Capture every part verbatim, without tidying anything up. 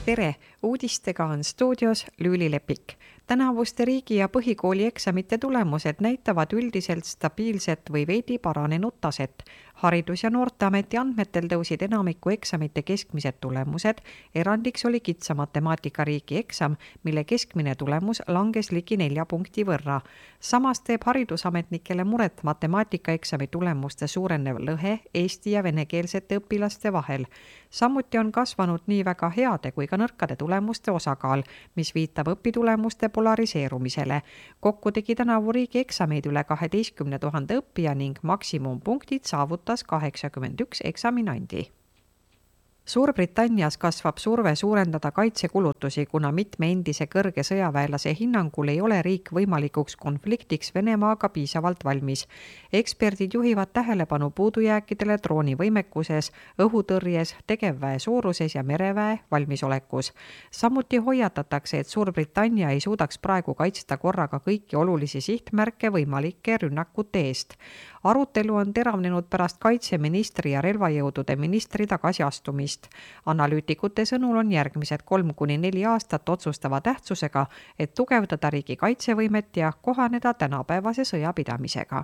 Tere! Uudistega on stuudios Lüüli Lepik. Tänavuste riigi- ja põhikooli eksamite tulemused näitavad üldiselt stabiilset või veidi paranenud taset. Haridus- ja Noorteameti andmetel tõusid enamiku eksamite keskmised tulemused, erandiks oli kitsa matemaatika riigi eksam, mille keskmine tulemus langes ligi nelja punkti võrra. Samas teeb haridusametnikele muret matemaatikaeksami tulemuste suurenev lõhe eesti- ja venekeelsete õpilaste vahel. Samuti on kasvanud nii väga heade kui ka nõrkade tulemuste osakaal, mis viitab õpitulemuste polariseerumisele. Kokku tegi tänavu riigi eksameid üle kaheteistkümne tuhande õppija ning maksimumpunktid saavutas kaheksakümmend üks eksaminandi. Suurbritannias kasvab surve suurendada kaitsekulutusi, kuna mitme endise kõrge sõjaväelase hinnangul ei ole riik võimalikuks konfliktiks Venemaaga piisavalt valmis. Eksperdid juhivad tähelepanu puudujääkidele droonivõimekuses, õhutõrjes, tegevväe suuruses ja mereväe valmisolekus. Samuti hoiatatakse, et Suurbritannia ei suudaks praegu kaitsta korraga kõiki olulisi sihtmärke võimalike rünnakute eest. Arutelu on teravnenud pärast kaitseministri ja relvajõudude ministri tagasiastumist. Analüütikute sõnul on järgmised kolm kuni neli aastat otsustava tähtsusega, et tugevdada riigi kaitsevõimet ja kohaneda tänapäevase sõjapidamisega.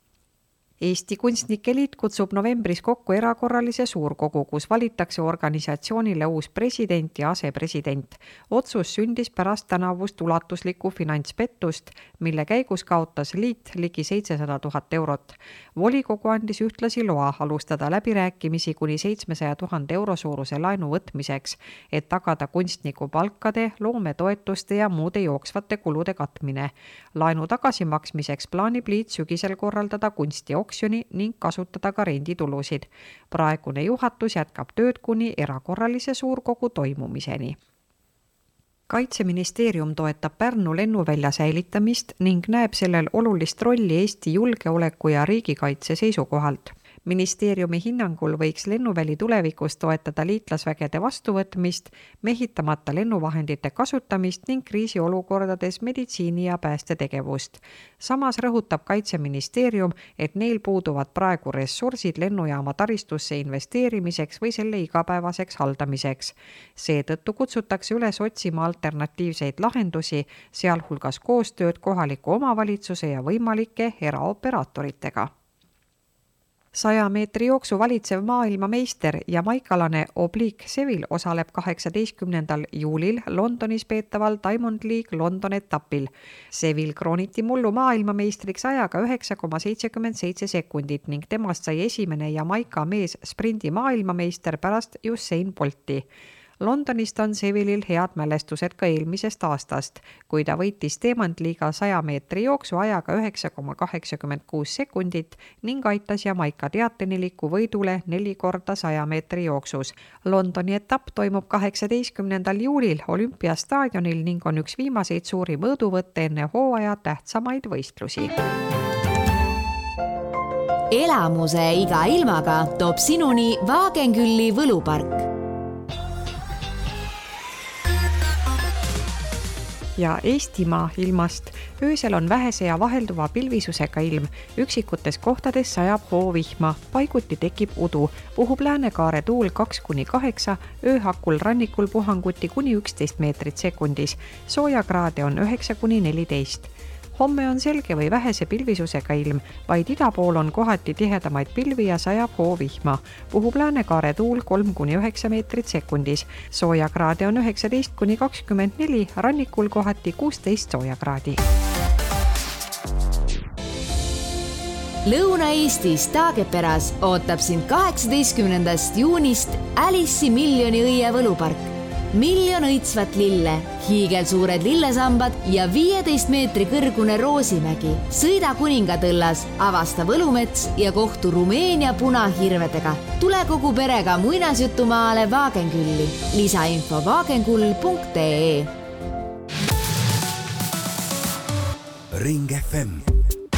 Eesti Kunstnike Liit kutsub novembris kokku erakorralise suurkogu, kus valitakse organisatsioonile uus president ja asepresident. Otsus sündis pärast tänavust ulatuslikku finantspettust, mille käigus kaotas liit ligi seitsesada tuhat eurot. Volikogu andis ühtlasi loa alustada läbirääkimisi kuni seitsmesaja tuhande euro suuruse laenu võtmiseks, et tagada kunstniku palkade, loometoetuste ja muude jooksvate kulude katmine. Laenu tagasimaksmiseks plaanib liit sügisel korraldada kunstioksjoni ning kasutada ka renditulusid. Praegune juhatus jätkab tööd kuni erakorralise suurkogu toimumiseni. Kaitseministeerium toetab Pärnu lennuvälja säilitamist ning näeb sellel olulist rolli Eesti julgeoleku ja riigikaitse seisukohalt. Ministeeriumi hinnangul võiks lennuväli tulevikus toetada liitlasvägede vastuvõtmist, mehitamata lennuvahendite kasutamist ning kriisiolukordades meditsiini- ja päästetegevust. Samas rõhutab Kaitseministeerium, et neil puuduvad praegu ressursid lennujaama taristusse investeerimiseks või selle igapäevaseks haldamiseks. Seetõttu kutsutakse üles otsima alternatiivseid lahendusi, sealhulgas koostööd kohaliku omavalitsuse ja võimalike eraoperaatoritega. Saja meetri jooksu valitsev maailmameister ja maikalane Oblique Seville osaleb kaheksateistkümnendal juulil Londonis peetaval Diamond League London etapil. Seville krooniti mullu maailmameistriks ajaga üheksa koma seitsekümmend seitse sekundit ning temast sai esimene Jamaika mees sprindi maailmameister pärast Usain Bolti. Londonist on Sevillil head mälestused ka eelmisest aastast, kui ta võitis Diamond-liiga saja meetri jooksu ajaga üheksa koma kaheksakümmend kuus sekundit ning aitas Jamaika teateniliku võidule neli korda saja meetri jooksus. Londoni etapp toimub kaheksateistkümnendal juulil Olümpiastaadionil ning on üks viimaseid suuri mõõduvõtte enne hooaja tähtsamaid võistlusi. Elamuse iga ilmaga toob sinuni Wagenkülli võlupark. Ja Eestimaa ilmast. Öösel on vähese ja vahelduva pilvisusega ilm. Üksikutes kohtades sajab hoovihma, paiguti tekib udu. Puhub läänekaare tuul kaks kuni kaheksa, ööhakul rannikul puhanguti kuni üksteist meetrit sekundis. Soojakraade on üheksa kuni neliteist. Homme on selge või vähese pilvisusega ilm, vaid ida pool on kohati tihedamaid pilvi ja sajab hoovihma. Puhub läänekaare tuul kolm kuni üheksa meetrit sekundis. Soojakraade on üheksateist kuni kakskümmend neli, rannikul kohati kuusteist soojakraadi. Lõuna-Eestis Taageperas ootab sind kaheksateistkümnendast juunist Alice'i miljoni õie võlupark. Miljon õitsvat lille, hiigelsuured lillesambad ja viieteist meetri kõrgune Roosimägi. Sõida Kuningatõllas, avasta Võlumets ja kohtu Rumeenia punahirvedega. Tule kogu perega muinasjutumaale Wagenkülli. Lisainfo wagenkull punkt ee. Ring F M